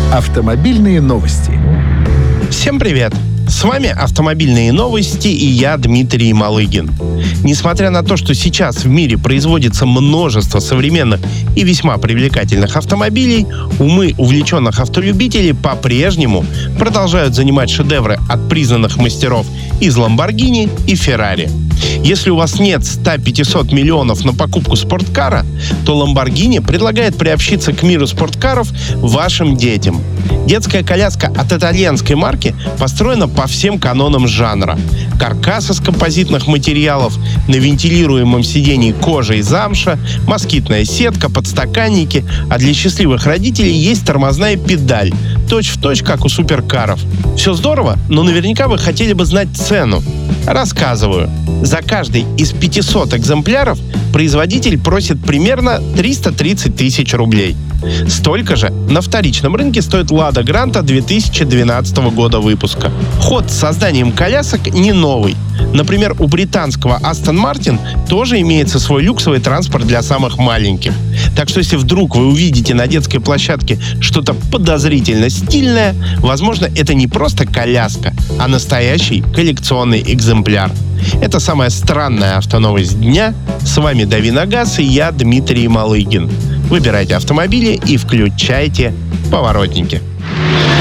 Автомобильные новости. Всем привет! С вами «Автомобильные новости» и я, Дмитрий Малыгин. Несмотря на то, что сейчас в мире производится множество современных и весьма привлекательных автомобилей, умы увлеченных автолюбителей по-прежнему продолжают занимать шедевры от признанных мастеров из Lamborghini и Ferrari. Если у вас нет 100-500 миллионов на покупку спорткара, то Lamborghini предлагает приобщиться к миру спорткаров вашим детям. Детская коляска от итальянской марки построена по всем канонам жанра. Каркас из композитных материалов, на вентилируемом сидении кожа и замша, москитная сетка, подстаканники, а для счастливых родителей есть тормозная педаль, точь-в-точь, как у суперкаров. Все здорово, но наверняка вы хотели бы знать цену. Рассказываю. За каждый из 500 экземпляров производитель просит примерно 330 тысяч рублей. Столько же на вторичном рынке стоит Lada Granta 2012 года выпуска. Ход с созданием колясок не новый. Например, у британского Aston Martin тоже имеется свой люксовый транспорт для самых маленьких. Так что если вдруг вы увидите на детской площадке что-то подозрительно стильное, возможно, это не просто коляска, а настоящий коллекционный экземпляр. Это самая странная автоновость дня. С вами Дави на газ и я, Дмитрий Малыгин. Выбирайте автомобили и включайте поворотники.